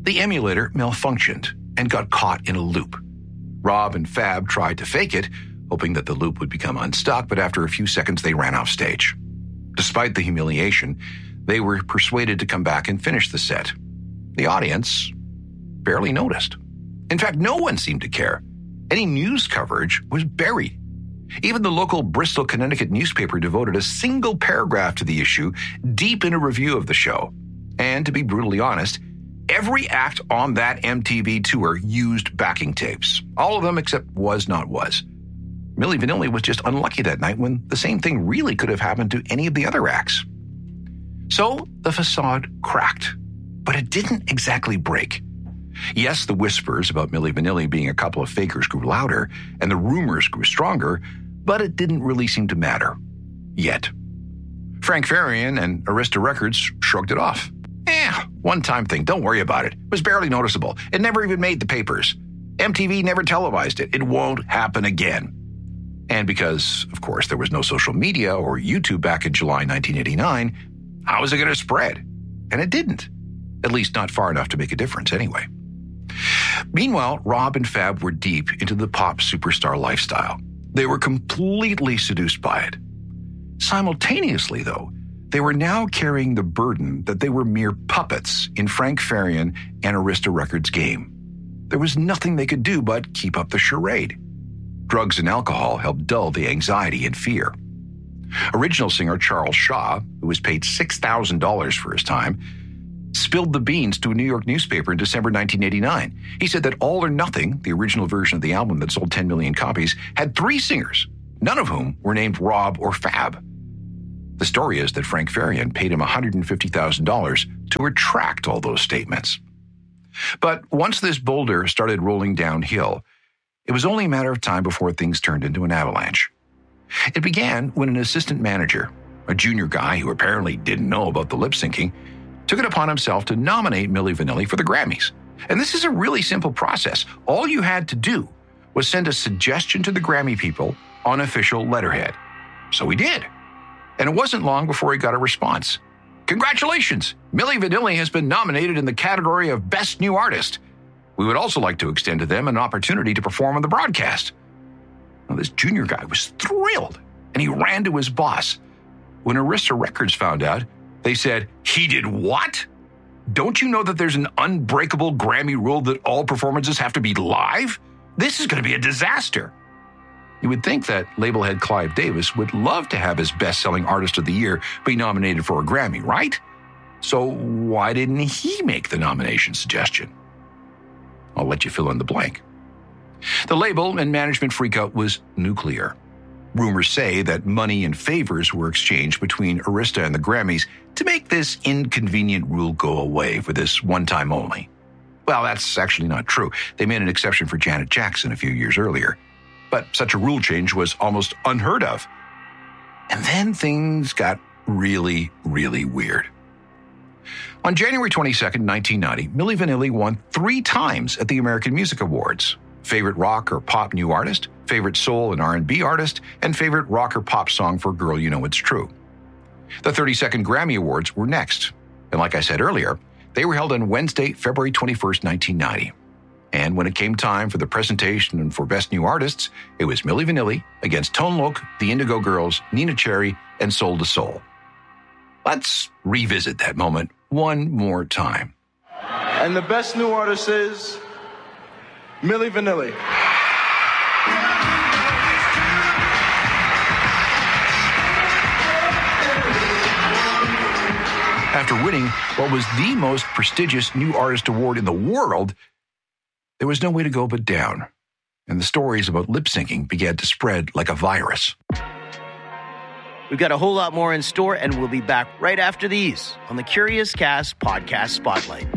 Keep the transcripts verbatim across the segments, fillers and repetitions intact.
The emulator malfunctioned and got caught in a loop. Rob and Fab tried to fake it, hoping that the loop would become unstuck, but after a few seconds, they ran off stage. Despite the humiliation, they were persuaded to come back and finish the set. The audience barely noticed. In fact, no one seemed to care. Any news coverage was buried. Even the local Bristol, Connecticut newspaper devoted a single paragraph to the issue, deep in a review of the show. And to be brutally honest, every act on that M T V tour used backing tapes. All of them except Was Not Was. Milli Vanilli was just unlucky that night when the same thing really could have happened to any of the other acts. So the facade cracked, but it didn't exactly break. Yes, the whispers about Milli Vanilli being a couple of fakers grew louder, and the rumors grew stronger, but it didn't really seem to matter. Yet. Frank Farian and Arista Records shrugged it off. Eh, one-time thing, don't worry about it. It was barely noticeable. It never even made the papers. M T V never televised it. It won't happen again. And because, of course, there was no social media or YouTube back in July nineteen eighty-nine, how was it going to spread? And it didn't. At least not far enough to make a difference anyway. Meanwhile, Rob and Fab were deep into the pop superstar lifestyle. They were completely seduced by it. Simultaneously, though, they were now carrying the burden that they were mere puppets in Frank Farian and Arista Records' game. There was nothing they could do but keep up the charade. Drugs and alcohol helped dull the anxiety and fear. Original singer Charles Shaw, who was paid six thousand dollars for his time, spilled the beans to a New York newspaper in December nineteen eighty-nine. He said that All or Nothing, the original version of the album that sold ten million copies, had three singers, none of whom were named Rob or Fab. The story is that Frank Farian paid him one hundred fifty thousand dollars to retract all those statements. But once this boulder started rolling downhill, it was only a matter of time before things turned into an avalanche. It began when an assistant manager, a junior guy who apparently didn't know about the lip syncing, took it upon himself to nominate Milli Vanilli for the Grammys. And this is a really simple process. All you had to do was send a suggestion to the Grammy people on official letterhead. So he did. And it wasn't long before he got a response. Congratulations! Milli Vanilli has been nominated in the category of Best New Artist. We would also like to extend to them an opportunity to perform on the broadcast. Now, this junior guy was thrilled, and he ran to his boss. When Arista Records found out, they said, "He did what? Don't you know that there's an unbreakable Grammy rule that all performances have to be live? This is going to be a disaster." You would think that label head Clive Davis would love to have his best-selling artist of the year be nominated for a Grammy, right? So why didn't he make the nomination suggestion? I'll let you fill in the blank. The label and management freakout was nuclear. Rumors say that money and favors were exchanged between Arista and the Grammys to make this inconvenient rule go away for this one time only. Well, that's actually not true. They made an exception for Janet Jackson a few years earlier. But such a rule change was almost unheard of. And then things got really, really weird. On January twenty-second, nineteen ninety, Milli Vanilli won three times at the American Music Awards. Favorite rock or pop new artist, favorite soul and R and B artist, and favorite rock or pop song for Girl You Know It's True. The thirty-second Grammy Awards were next. And like I said earlier, they were held on Wednesday, February twenty-first, nineteen ninety. And when it came time for the presentation for Best New Artists, it was Milli Vanilli against Tone Loc, the Indigo Girls, Nina Cherry, and Soul to Soul. Let's revisit that moment one more time. And the Best New Artist is Milli Vanilli. After winning what was the most prestigious New Artist Award in the world, there was no way to go but down, and the stories about lip syncing began to spread like a virus. We've got a whole lot more in store, and we'll be back right after these on the Curious Cast Podcast Spotlight.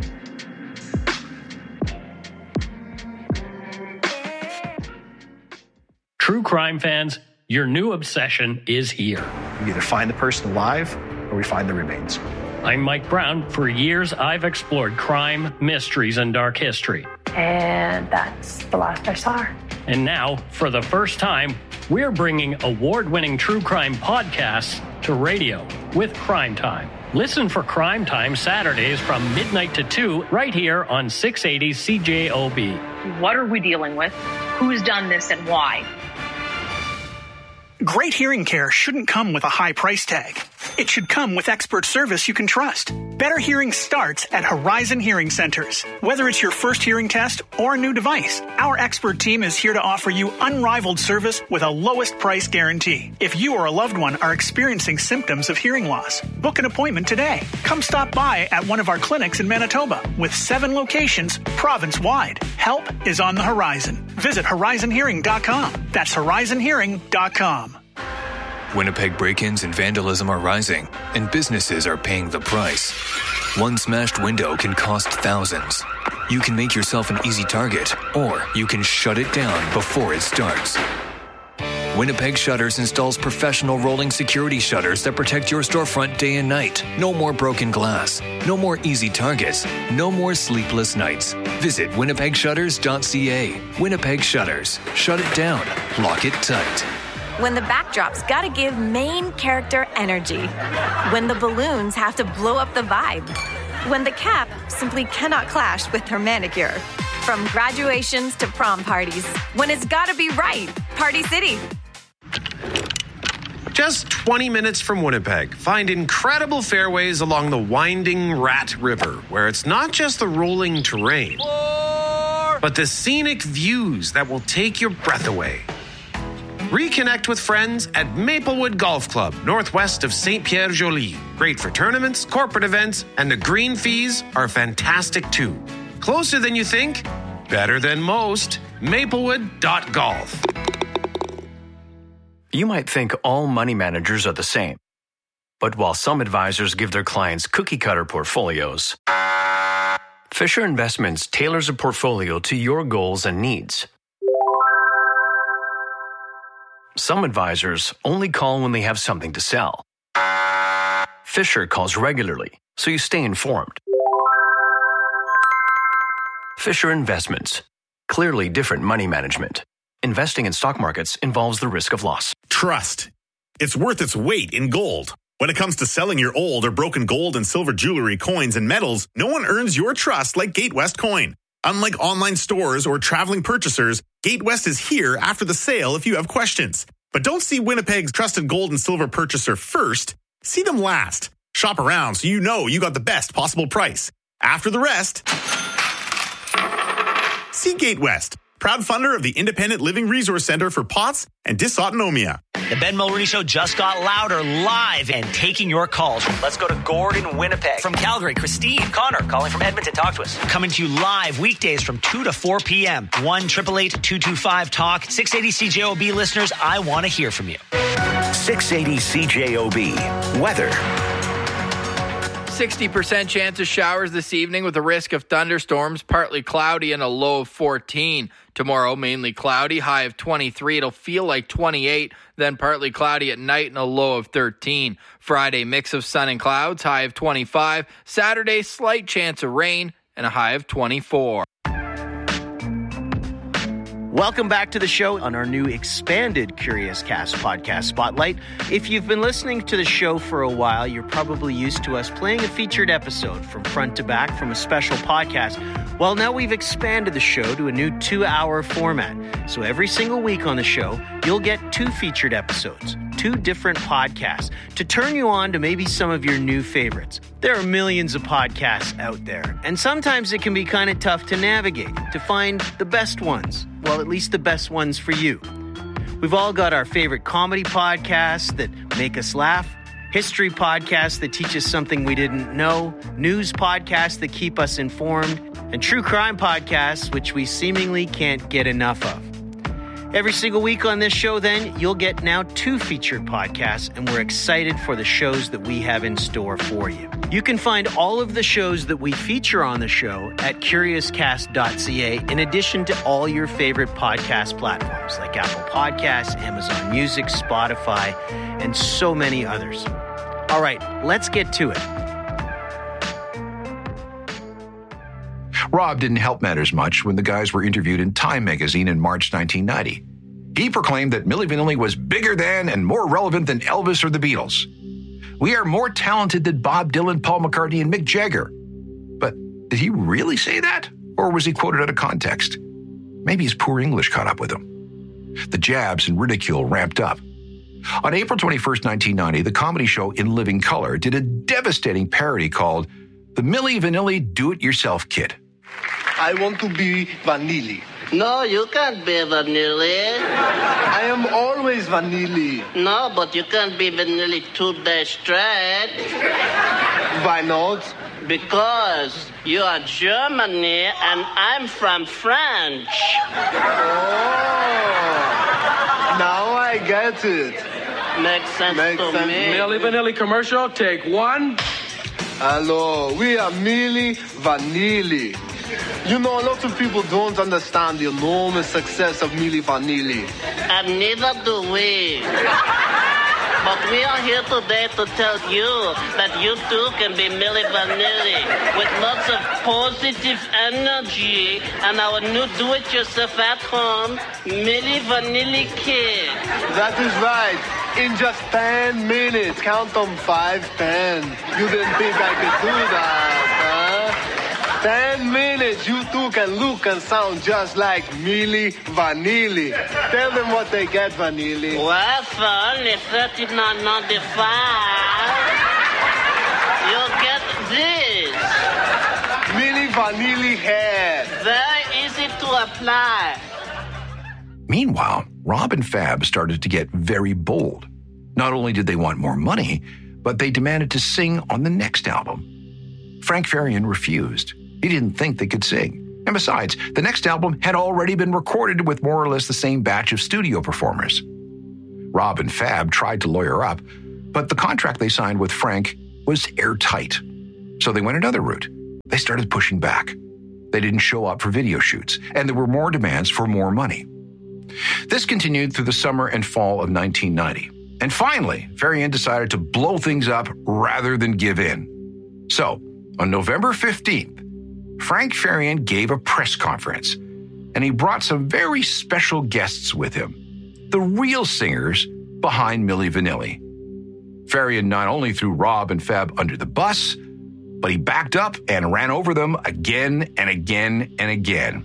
True crime fans, your new obsession is here. We either find the person alive or we find the remains. I'm Mike Brown. For years, I've explored crime, mysteries, and dark history. And that's the last I saw her. And now, for the first time, we're bringing award-winning true crime podcasts to radio with Crime Time. Listen for Crime Time Saturdays from midnight to two right here on six eighty C J O B. What are we dealing with? Who's done this and why? Great hearing care shouldn't come with a high price tag. It should come with expert service you can trust. Better hearing starts at Horizon Hearing Centers. Whether it's your first hearing test or a new device, our expert team is here to offer you unrivaled service with a lowest price guarantee. If you or a loved one are experiencing symptoms of hearing loss, book an appointment today. Come stop by at one of our clinics in Manitoba with seven locations province-wide. Help is on the horizon. Visit horizon hearing dot com. That's horizon hearing dot com. Winnipeg break-ins and vandalism are rising, and businesses are paying the price. One smashed window can cost thousands. You can make yourself an easy target, or you can shut it down before it starts. Winnipeg Shutters installs professional rolling security shutters that protect your storefront day and night. No more broken glass. No more easy targets. No more sleepless nights. Visit winnipeg shutters dot c a. Winnipeg Shutters. Shut it down. Lock it tight. When the backdrop's gotta give main character energy. When the balloons have to blow up the vibe. When the cap simply cannot clash with her manicure. From graduations to prom parties. When it's gotta be right. Party City. Just twenty minutes from Winnipeg, find incredible fairways along the winding Rat River, where it's not just the rolling terrain, but the scenic views that will take your breath away. Reconnect with friends at Maplewood Golf Club, northwest of Saint Pierre Joly. Great for tournaments, corporate events, and the green fees are fantastic too. Closer than you think, better than most. Maplewood dot golf. You might think all money managers are the same. But while some advisors give their clients cookie-cutter portfolios, Fisher Investments tailors a portfolio to your goals and needs. Some advisors only call when they have something to sell. Fisher calls regularly, so you stay informed. Fisher Investments. Clearly different money management. Investing in stock markets involves the risk of loss. Trust. It's worth its weight in gold. When it comes to selling your old or broken gold and silver jewelry, coins, and metals, no one earns your trust like Gatewest Coin. Unlike online stores or traveling purchasers, Gatewest is here after the sale if you have questions. But don't see Winnipeg's trusted gold and silver purchaser first. See them last. Shop around so you know you got the best possible price. After the rest, see Gatewest, proud funder of the Independent Living Resource Center for P O T S and Dysautonomia. The Ben Mulroney Show just got louder, live, and taking your calls. Let's go to Gordon, Winnipeg. From Calgary, Christine. Connor, calling from Edmonton, talk to us. Coming to you live weekdays from two to four p.m. one eight eight eight, two two five, talk. six eighty C J O B listeners, I want to hear from you. six eighty C J O B. Weather. sixty percent chance of showers this evening with a risk of thunderstorms, partly cloudy and a low of fourteen. Tomorrow, mainly cloudy, high of twenty-three. It'll feel like twenty-eight, then partly cloudy at night and a low of thirteen. Friday, mix of sun and clouds, high of twenty-five. Saturday, slight chance of rain and a high of twenty-four. Welcome back to the show on our new expanded Curious Cast podcast spotlight. If you've been listening to the show for a while, you're probably used to us playing a featured episode from front to back from a special podcast. Well, now we've expanded the show to a new two-hour format. So every single week on the show, you'll get two featured episodes, two different podcasts, to turn you on to maybe some of your new favorites. There are millions of podcasts out there, and sometimes it can be kind of tough to navigate, to find the best ones. Well, at least the best ones for you. We've all got our favorite comedy podcasts that make us laugh, history podcasts that teach us something we didn't know, news podcasts that keep us informed, and true crime podcasts, which we seemingly can't get enough of. Every single week on this show, then, you'll get now two featured podcasts, and we're excited for the shows that we have in store for you. You can find all of the shows that we feature on the show at curious cast dot c a, in addition to all your favorite podcast platforms like Apple Podcasts, Amazon Music, Spotify, and so many others. All right, let's get to it. Rob didn't help matters much when the guys were interviewed in Time magazine in March nineteen ninety. He proclaimed that Milli Vanilli was bigger than and more relevant than Elvis or the Beatles. We are more talented than Bob Dylan, Paul McCartney, and Mick Jagger. But did he really say that? Or was he quoted out of context? Maybe his poor English caught up with him. The jabs and ridicule ramped up. On April twenty-first, nineteen ninety, the comedy show In Living Color did a devastating parody called The Milli Vanilli Do-It-Yourself Kid. I want to be Vanilli. No, you can't be Vanilli. I am always Vanilli. No, but you can't be Vanilli two days straight. Why not? Because you are Germany and I'm from France. Oh, now I get it. Makes sense Makes to sense. me. Milli Vanilli commercial, take one. Hello, we are Milli Vanilli. You know, a lot of people don't understand the enormous success of Milli Vanilli. And neither do we. But we are here today to tell you that you too can be Milli Vanilli with lots of positive energy and our new do-it-yourself at home Milli Vanilli kit. That is right. In just ten minutes, count them five, ten. You didn't think I could do that, huh? Ten minutes, you two can look and sound just like Milli Vanilli. Tell them what they get, Vanilli. Well, for only thirty-nine ninety-five, you'll get this. Milli Vanilli hair. Very easy to apply. Meanwhile, Rob and Fab started to get very bold. Not only did they want more money, but they demanded to sing on the next album. Frank Farian refused. He didn't think they could sing. And besides, the next album had already been recorded with more or less the same batch of studio performers. Rob and Fab tried to lawyer up, but the contract they signed with Frank was airtight. So they went another route. They started pushing back. They didn't show up for video shoots, and there were more demands for more money. This continued through the summer and fall of nineteen ninety. And finally, Farian decided to blow things up rather than give in. So, on November fifteenth, Frank Farian gave a press conference, and he brought some very special guests with him, the real singers behind Milli Vanilli. Farian not only threw Rob and Fab under the bus, but he backed up and ran over them again and again and again.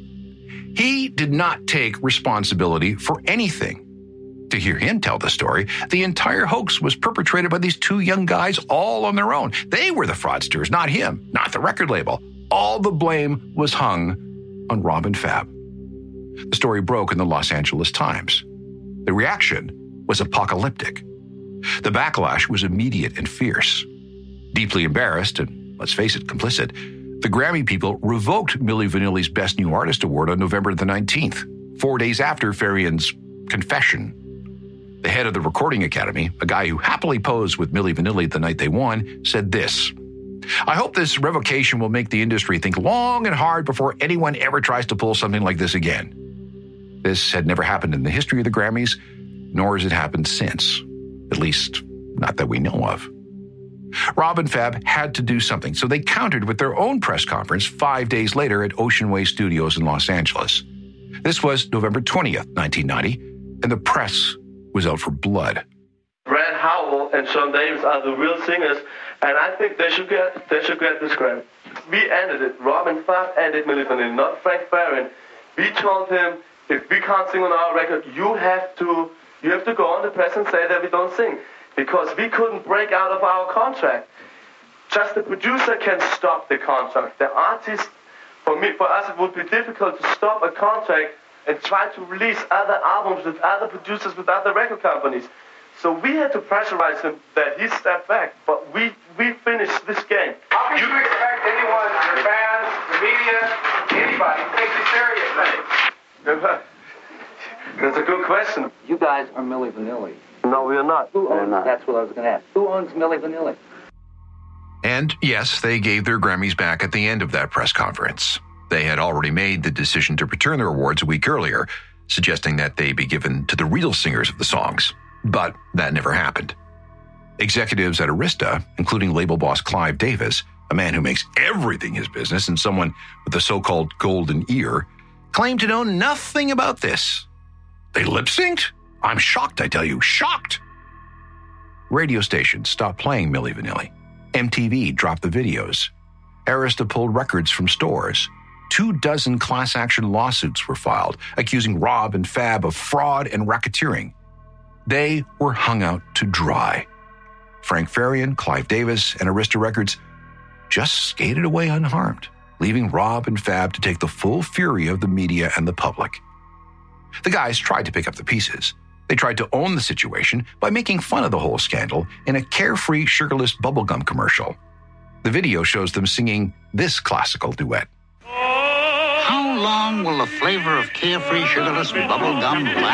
He did not take responsibility for anything. To hear him tell the story, the entire hoax was perpetrated by these two young guys all on their own. They were the fraudsters, not him, not the record label. All the blame was hung on Rob and Fab. The story broke in the Los Angeles Times. The reaction was apocalyptic. The backlash was immediate and fierce. Deeply embarrassed, and let's face it, complicit, the Grammy people revoked Milli Vanilli's Best New Artist Award on November the nineteenth, four days after Farian's confession. The head of the Recording Academy, a guy who happily posed with Milli Vanilli the night they won, said this: "I hope this revocation will make the industry think long and hard before anyone ever tries to pull something like this again." This had never happened in the history of the Grammys, nor has it happened since. At least, not that we know of. Rob and Fab had to do something, so they countered with their own press conference five days later at Ocean Way Studios in Los Angeles. This was November twentieth, nineteen ninety, and the press was out for blood. Brad Howell and Sean Davis are the real singers, and I think they should get they should get this Grammy. We ended it. Rob and Fab ended Milli Vanilli, not Frank Farian. We told him, if we can't sing on our record, you have to you have to go on the press and say that we don't sing, because we couldn't break out of our contract. Just the producer can stop the contract. The artist, for me, for us, it would be difficult to stop a contract and try to release other albums with other producers, with other record companies. So we had to pressurize him that he stepped back, but we, we finished this game. How can you, you expect anyone, your fans, the media, anybody, to take you seriously? That's a good question. You guys are Milli Vanilli. No, we are not. Who owns, not. That's what I was going to ask. Who owns Milli Vanilli? And yes, they gave their Grammys back at the end of that press conference. They had already made the decision to return their awards a week earlier, suggesting that they be given to the real singers of the songs. But that never happened. Executives at Arista, including label boss Clive Davis, a man who makes everything his business and someone with the so-called golden ear, claimed to know nothing about this. They lip-synced? I'm shocked, I tell you, shocked. Radio stations stopped playing Milli Vanilli. M T V dropped the videos. Arista pulled records from stores. Two dozen class action lawsuits were filed, accusing Rob and Fab of fraud and racketeering. They were hung out to dry. Frank Farian, Clive Davis, and Arista Records just skated away unharmed, leaving Rob and Fab to take the full fury of the media and the public. The guys tried to pick up the pieces. They tried to own the situation by making fun of the whole scandal in a carefree, sugarless bubblegum commercial. The video shows them singing this classical duet. How long will the flavor of carefree, sugarless bubblegum last?